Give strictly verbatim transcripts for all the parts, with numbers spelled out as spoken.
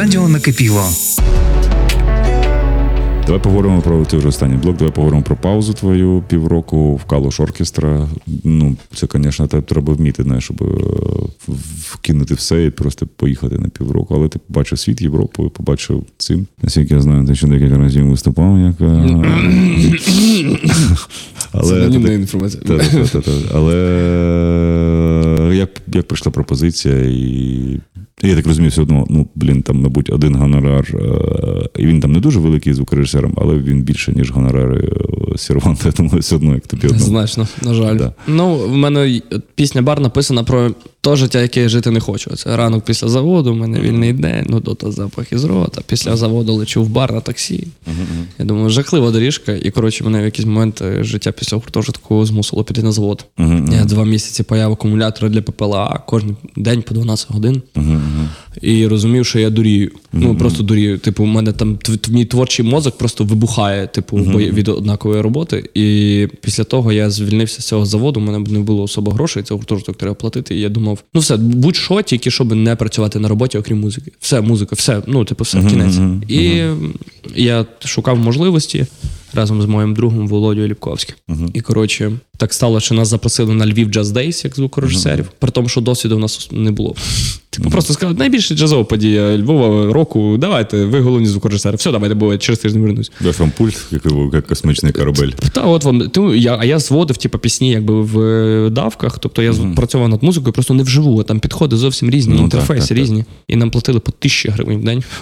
Радіо Накипіло. Давай поговоримо про ти вже останній блок. Давай поговоримо про паузу твою півроку в Калуш Оркестра. Ну, це, звісно, треба вміти, не, щоб вкинути все і просто поїхати на півроку. Але ти побачив світ, Європу, побачив цим. Наскільки я знаю, ти ще декілька разів виступав, як... Це анонімна інформація. Але як, як прийшла пропозиція і... Я так розумію, все одно, ну, блін, там, мабуть, один гонорар, і він там не дуже великий звукорежисером, але він більше, ніж гонорари Серванта, тому все одно, як тобі одно. Значно, на жаль. Да. Ну, в мене пісня-бар написана про те життя, яке я жити не хочу. Це ранок після заводу, в мене вільний день, ну, то запах із рота. Після заводу лечу в бар на таксі. Uh-huh. Я думаю, жахлива доріжка. І, коротше, мене в якийсь момент життя після гуртожитку змусило піти на завод. Uh-huh. Я два місяці паяв акумулятори для ППЛА кожен день по дванадцять годин. Uh-huh. І розумів, що я дурію. Ну, uh-huh. просто дурію. Типу, у мене там мій творчий мозок просто вибухає, типу, uh-huh. від однакової роботи. І після того я звільнився з цього заводу, у мене не було особо грошей, цього гуртожиток треба платити. І я думав, ну все, будь-що, тільки щоб не працювати на роботі, окрім музики. Все, музика, все, ну, типу, все, uh-huh. кінець. Uh-huh. І я шукав можливості разом з моїм другом Володією Ліпковським. Uh-huh. І, коротше, так стало, що нас запросили на Львів Jazz Days, як звукорежисерів, uh-huh. при тому, що досвіду в нас не було. Типу, uh-huh. просто сказали, найбільша джазова подія Львова року, давайте, ви головні звукорежисери. Все, давайте, бо через тиждень вернусь. Ось вам пульт, як, як космічний корабель. Та, от вам, я, а я зводив, типу, пісні, якби, в давках, тобто я uh-huh. працював над музикою, просто не вживу, а там підходи зовсім різні, ну, інтерфейси так, так, різні. Так. І нам платили по тисячі гривень в день.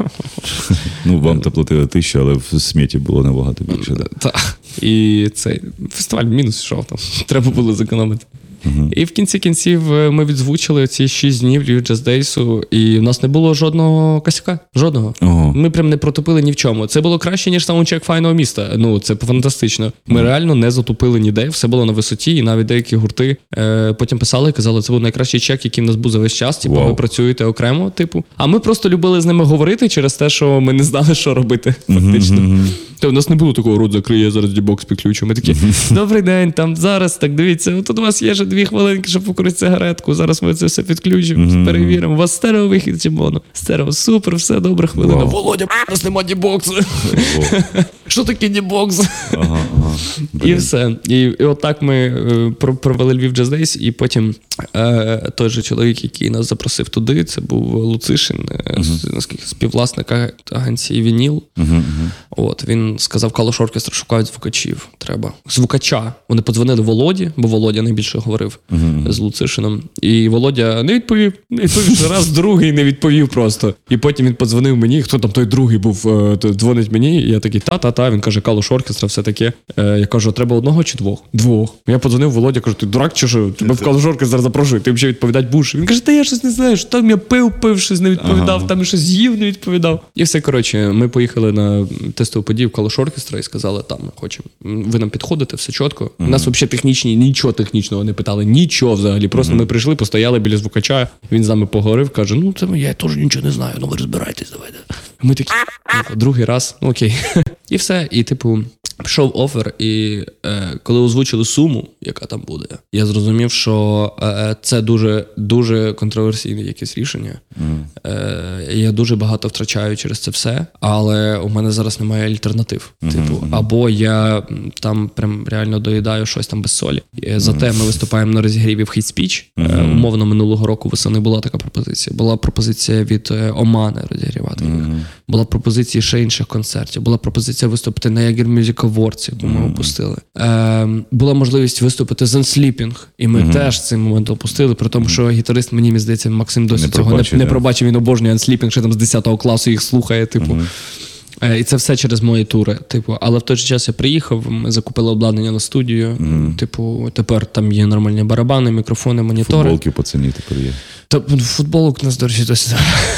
Ну, вам-то платили тисячу, але в сметі було набагато більше. Так. І цей фестиваль мінус йшов там. Треба було зекономити. Uh-huh. І в кінці кінців ми відзвучили ці шість днів Львів Jazz Days, і в нас не було жодного косяка. Жодного. Uh-huh. Ми прям не протупили ні в чому. Це було краще, ніж саундчек файного міста. Ну, це фантастично. Ми uh-huh. реально не затупили ніде, все було на висоті, і навіть деякі гурти е, потім писали і казали, це був найкращий чек, який в нас був за весь час. Типу, wow. ви працюєте окремо, типу. А ми просто любили з ними говорити через те, що ми не знали, що робити, фактично. Uh-huh. Та у нас не було такого, рот закриє, я зараз дібокс підключу. Ми такі, добрий день, там зараз, так дивіться, тут у вас є ще дві хвилинки, щоб покурити сигаретку, зараз ми це все підключимо, mm-hmm. перевіримо. У вас стерео вихід чи моно? Стерео, супер, все, добре, хвилина. Wow. Володя, у нас нема дібоксу. Wow. Що таке дібокс? Ага, ага. І все. І, і отак ми е, провели Львів Jazz Days, і потім е, той же чоловік, який нас запросив туди, це був Луцишин, mm-hmm. наскільки співвласник агенції «Вініл». Mm-hmm. От, він сказав, Калуш Оркестра шукають звукачів. Треба. Звукача. Вони подзвонили Володі, бо Володя найбільше говорив uh-huh. з Луцишином. І Володя не відповів. Не відповів раз, другий не відповів просто. І потім він подзвонив мені, хто там той другий був, дзвонить мені, і я такий, та-та-та, він каже, Калуш Оркестра, все таке. Я кажу, треба одного чи двох? Двох. Я подзвонив Володя, кажу, ти дурак чи що? Тебе в Калуш Оркестра запрошую, ти взагалі відповідати будеш? Він каже, та я щось не знаю, що там я пив, пив, щось не відповідав, uh-huh. там я щось з'їв, не відповідав. І все, коротше, ми поїхали на тестову подію в Калуш Оркестра і сказали, там, ми хочемо, ви нам підходите, все чітко. Uh-huh. Нас взагалі технічні, нічого технічного не питали, нічого взагалі. Просто uh-huh. ми прийшли, постояли біля звукача, він з нами поговорив, каже, ну, це я теж нічого не знаю, ну ви розбирайтесь, давайте. Ми такі, другий раз, ну окей. І все, і типу, пішов офер, і е, коли озвучили суму, яка там буде, я зрозумів, що е, це дуже, дуже контроверсійне якесь рішення. Mm. Е, я дуже багато втрачаю через це все, але у мене зараз немає альтернатив. Mm-hmm. Типу, або я там прям реально доїдаю щось там без солі. Mm-hmm. Зате ми виступаємо на розігріві в Hate Speech. Mm-hmm. Е, умовно, минулого року восени була така пропозиція. Була пропозиція від Омани розігрівати їх. Mm-hmm. Була пропозиція ще інших концертів. Була пропозиція виступити на Ягер Music Awards, яку ми mm-hmm. опустили. Е, була можливість виступити з Unsleeping, і ми mm-hmm. теж цей момент опустили, при тому, що гітарист, мені здається, Максим досі не цього не, не пробачив, він обожнює Unsleeping, що там з десятого класу їх слухає, типу. Mm-hmm. Е, і це все через мої тури, типу. Але в той же час я приїхав, ми закупили обладнання на студію, mm-hmm. типу, тепер там є нормальні барабани, мікрофони, монітори. Футболки пацанів тепер є. Та футболок у нас, до речі, досі.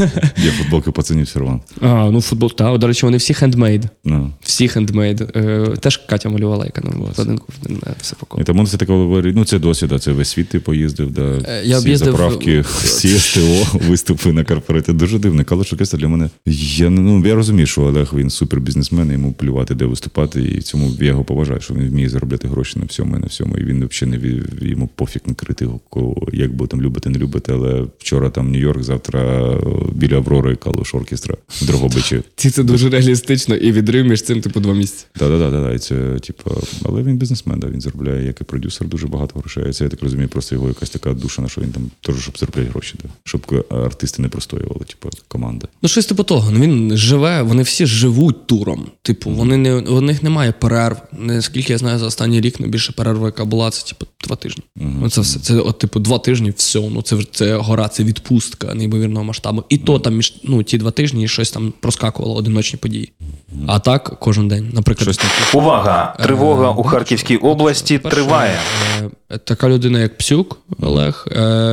Є футболки пацанів все одно. А, ну футбол, так, до речі, вони всі хендмейд. No. Всі хендмейд. Е, теж Катя малювала, яка нам вкладинку все пакувала. І тому це таке, ну це досі, да, це весь світ ти поїздив, да, я всі заправки, всі ес те о, виступи на корпораті. Дуже дивно. Калуш Оркестр для мене, я, ну, я розумію, що Олег Олег, він супер бізнесмен, йому плювати, де виступати, і в цьому я його поважаю, що він вміє заробляти гроші на всьому і на всьому. І він взагалі не йому пофіг не крити, як би там любити, не любити. Але вчора там Нью-Йорк, завтра біля Аврори Калуш оркестра в Дрогобичі. Ці це дуже реалістично, і відрив між цим типу два місяці. Так, так, так, так. Це, типу, але він бізнесмен, да, він заробляє, як і продюсер, дуже багато грошей. Це, я так розумію, просто його якась така душа, на що він там теж, щоб заробляти гроші, да. Щоб артисти не простоювали, типу, команда. Ну, щось типу того. Ну, він живе, вони всі живуть туром. Типу, вони не, у них немає перерв. Наскільки я знаю, за останній рік найбільша перерва, яка була, це типу два тижні. Uh-huh. Ну, це все. Це от, типу, два тижні, все. Ну, це, це гора, це відпустка неймовірного масштабу. І uh-huh. то там між, ну, ті два тижні щось там проскакувало, одиночні події. Uh-huh. А так, кожен день. Наприклад, щось... Увага! Тривога у Харківській області триває. Така людина, як Псюк Олег,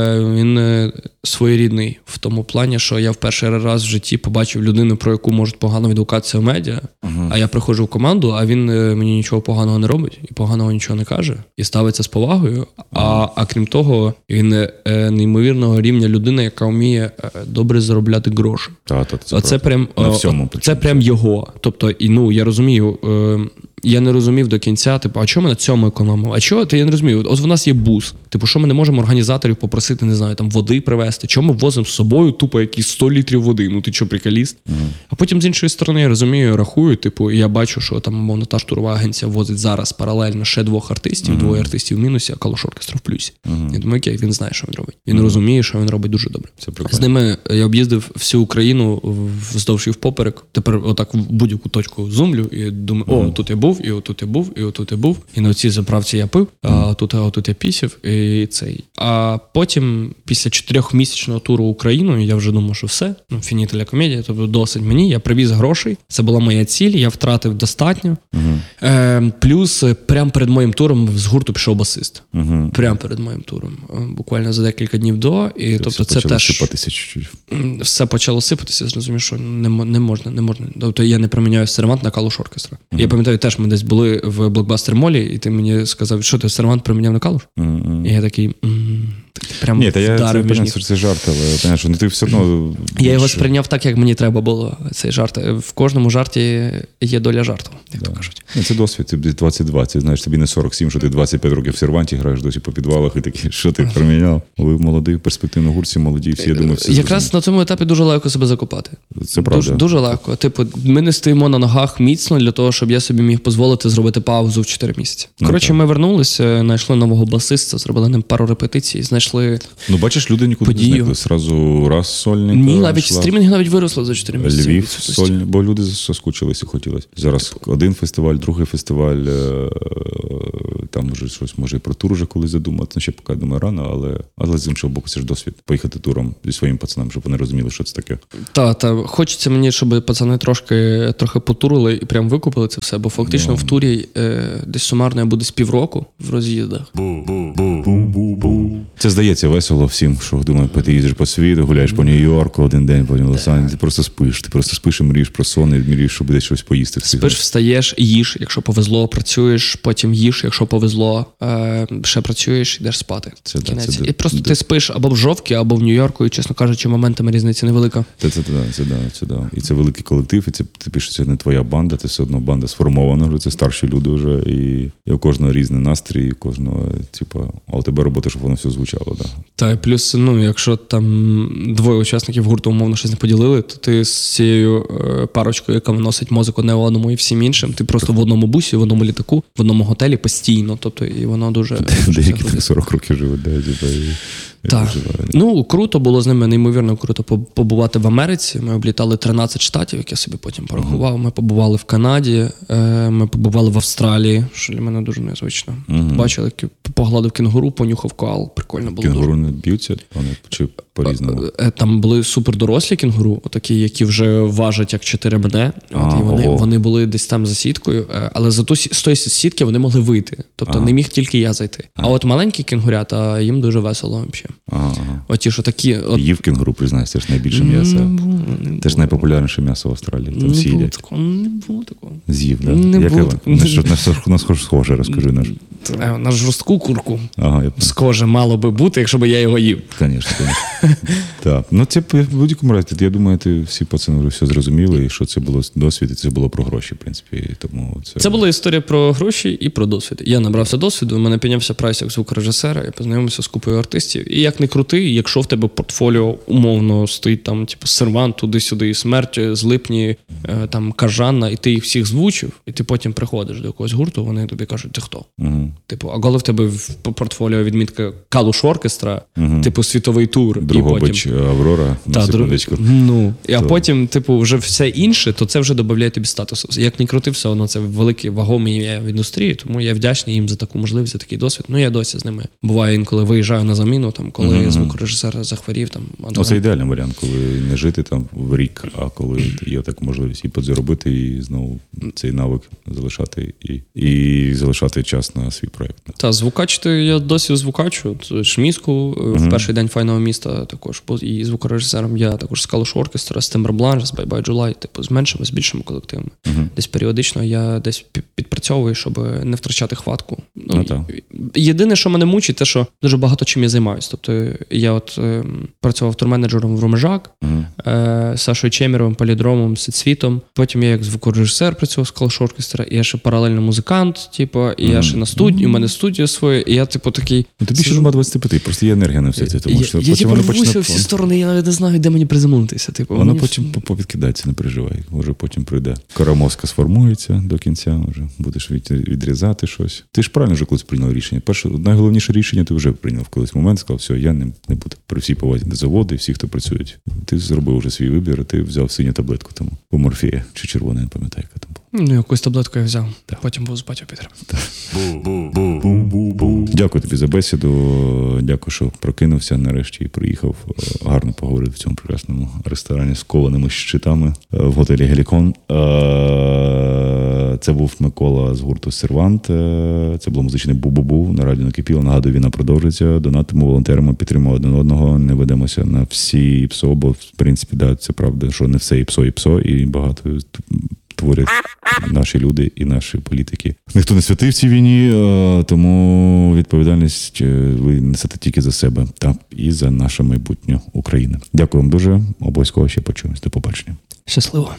він своєрідний в тому плані, що я в перший раз в житті побачив людину, про яку можуть погано відгукатися в медіа, uh-huh. а я приходжу в команду, а він мені нічого поганого не робить і поганого нічого не каже, і ставиться з повагою. Uh-huh. А, а крім того, він неймовірного рівня людина, яка вміє добре заробляти гроші. Та, та, це Оце прям, на всьому. Це прям його. Тобто, і, ну, я розумію, я не розумів до кінця, типу, а чому ми на цьому економимо? А чого? Ти я не розумію. Ось в нас є бус. Типу, що ми не можемо організаторів попросити, не знаю, там води привезти? Чому ми возимо з собою тупо якісь сто літрів води? Ну ти що, приколіст? Mm. А потім з іншої сторони я розумію, рахую, типу, і я бачу, що там, мовно, та ж турова агенція возить зараз паралельно ще двох артистів, mm. двоє артистів в мінусі, а Калуш оркестра в плюсі. Mm. Я думаю, окей, він знає, що він робить. Він mm. розуміє, що він робить дуже добре. З ними я об'їздив всю Україну вздовж і впоперек. Тепер отак в будь-яку точку зумлю і думаю, mm. о, тут я був, і отут я був, і отут я був. І на цій заправці я пив, а тут, а тут я пісів, і цей. А потім, після чотирьохмісячного туру Україною, я вже думав, що все, ну, фінітеля комедія, тобто досить мені, я привіз грошей, це була моя ціль, я втратив достатньо. Uh-huh. Е, плюс, прямо перед моїм туром з гурту пішов басист. Uh-huh. Прямо перед моїм туром. Буквально за декілька днів до. І, тобто, тобто це теж... сипатися чуть-чуть. Все почало сипатися, зрозумів, що не, не можна, не можна. Тобто я не проміняю сервант на Калуш оркестра. Uh-huh. Я пам'ятаю, теж ми десь були в Блокбастер-молі, і ти мені сказав, що ти сервант проміняв на Калуш? Uh-huh. І я такий... Прям Ні, та я це, понятно, що це жарт, але понятно, що ну, ти все одно... Я його сприйняв так, як мені треба було, цей жарт. В кожному жарті є доля жарту, як да. то кажуть. Ні, це досвід, тобі двадцять два, ти знаєш, тобі не сорок сім, що ти двадцять п'ять років в серванті граєш досі по підвалах і такі, що ти проміняв? Ви молодий, перспективно гурці, молоді, всі, я думаю, все якраз зрозуміло. На цьому етапі дуже легко себе закопати. Це правда. Дуже, дуже легко. Типу, ми не стоїмо на ногах міцно для того, щоб я собі міг дозволити зробити паузу в чотири місяці. Коротше, ну, ми вернулися, знайшли нового басиста, зробили ним пару репетицій, знайшли... Ну, бачиш, люди нікуди подію. Не зникли. Сразу раз сольник. Ні, навіть стрімінг навіть виросло за чотири місяці. Львів сольник, бо люди соскучились і хотілося. Зараз один фестиваль, другий фестиваль, там може щось, може і про тур вже колись задумати. Ну, ще поки, думаю, рано, але, але з іншого боку, це ж досвід. Поїхати туром зі своїм пацанам, щоб вони розуміли, що це таке. Так, та, хочеться мені, щоб пацани трошки, трохи потурили і прям викупили це все, бо фактично no. в турі е, десь сумарно я буду з півроку в роз'їздах. Це здається весело всім, що думаю, ти їздиш по світу, гуляєш по Нью-Йорку один день, потім Лос-Анджелес, ти просто спиш, ти просто спиш і мрієш про сон, і мрієш, щоб десь щось поїсти. Спиш, встаєш, їш, якщо повезло, працюєш, потім їш, якщо повезло, е, ще працюєш, йдеш спати. Це, да, це, і просто це, ти спиш або в Жовткі, або в Нью-Йорку, і, чесно кажучи, моментами різниця невелика. Це, це, це, це, це, це, да. І це великий колектив, і це, ти пишеш, це не твоя банда, це все одно банда сформована вже, це старші люди вже, і, і у кожного різний настрій, у кожного, типу, а у тебе робота, щоб воно все звучало, да. Та, і плюс, ну, якщо там двоє учасників гурту умовно щось не поділили, то ти з цією е, парочкою, яка виносить музику не одному і всім іншим, ти просто в одному бусі, в одному літаку, в одному готелі постійно, тобто, і воно дуже... Деякі так сорок років живуть, да, типу, і... Так. Ну, круто було з ними, неймовірно круто побувати в Америці. Ми облітали тринадцять штатів, як я собі потім порахував. Ми побували в Канаді, ми побували в Австралії, що для мене дуже незвично. Uh-huh. Бачили, погладив кенгуру, понюхав коал. Прикольно було. Кенгуру не б'ються? Вони чи по-різному? Там були супердорослі кенгуру, такі, які вже важать як чотири мене. От, і вони, вони були десь там за сіткою, але за ту, з тої сітки вони могли вийти. Тобто ага. не міг тільки я зайти. Ага. А от маленькі кенгурята, їм дуже весело взагалі. Ага. Оті, що такі... От... Їв кенгуру, признайся, це ж найбільше м'ясо. Це ж найпопулярніше м'ясо в Австралії. Там всі їдять. Не було такого. З'їв, так? Да? Не було такого. На що схоже, розкажи наш. Е, На жорстку курку Ага, я... схоже мало би бути, якщо б я його їв. Звісно, звісно. Так. Ну, це в будь-якому разі, я думаю, ти всі пацани вже все зрозуміли, і що це було досвід, і це було про гроші, в принципі. Тому це... Це була історія про гроші і про досвід. Я набрався досвіду, у мене піднявся прайс як звукорежисера, я познайомився з купою артистів. І як не крути, якщо в тебе портфоліо умовно стоїть там, типу, Сервант, туди-сюди, Смерть, Злипні, там, Кажанна, і ти їх всіх звучив, і ти потім приходиш до якогось гурту, вони тобі кажуть, ти хто? Угу. Типу, а коли в тебе в портфоліо відмітка Калуш Оркестра, угу. типу, світовий тур, Другобич, і потім... Аврора, на Та, секундочку. Ну, то... а потім, типу, вже все інше, то це вже додає тобі статусу. Як не крути, все одно це великі вагомі ім'я в індустрії, тому я вдячний їм за таку можливість, за такий досвід. Ну, я досі з ними буває інколи виїжджаю на заміну, там, коли mm-hmm. звукорежисер захворів. Там, ну, це ідеальний варіант, коли не жити там в рік, а коли є така можливість і подзаробити, і знову цей навик залишати, і, і залишати час на свій проєкт. Та, звукачити я досі звукачу. Шміску mm-hmm. в перший день «Файного міста» також, і звукорежисером я також з Калуш Оркестра, з Timberblанш, з Bye Bye July, типу, з меншими, з більшими колективами. Uh-huh. Десь періодично я десь підпрацьовую, щоб не втрачати хватку. Ну, ну, єдине, що мене мучить, те, що дуже багато чим я займаюсь. Тобто я от е, працював турменеджером в Румежак, uh-huh. е, Сашою Чемеровим, Полідромом, Сицвітом. Потім я як звукорежисер працював з Калуш Оркестра, і я ще паралельно музикант, типу, і uh-huh. я ще на студії, uh-huh. у мене студія своя, і я типу такий... Ну, тобі ще нема двадцять п'ять, просто є енергія на все це. Тому, що я я типу рвуся у всі сторони, я навіть не знаю, де мені приземлитися. Типу, воно мені... потім повідкидається, не переживай. Може потім прийде. Кора мозка сформується до кінця, вже будеш від, відрізати щось. Ти ж правильно вже колись прийняв рішення. Перше, найголовніше рішення ти вже прийняв колись момент, сказав, все, я не, не буду. При всій повазі до заводу і всі, хто працюють. Ти зробив вже свій вибір, ти взяв синю таблетку там у Морфія, чи червону, не пам'ятаю, яка там була. Ну, якусь таблетку я взяв. Так. Потім був з батьком Пітером. Дякую тобі за бесіду. Дякую, що прокинувся нарешті і приїхав. Гарно поговорити в цьому прекрасному ресторані з кованими щитами в готелі «Гелікон». Це був Микола з гурту «Сервант». Це було музичне «Бу-бу-бу» на радіо «Накипіло». Нагадую, війна продовжується. Донатимо волонтерами, підтримуємо один одного. Не ведемося на всі ІПСО, бо, в принципі, да, це правда, що не все ІПСО, ІПСО, і багато творять наші люди і наші політики. Ніхто не святий в цій війні, тому відповідальність ви несете тільки за себе та і за наше майбутнє України. Дякую вам дуже. Обов'язково ще почуємось. До побачення. Щасливо.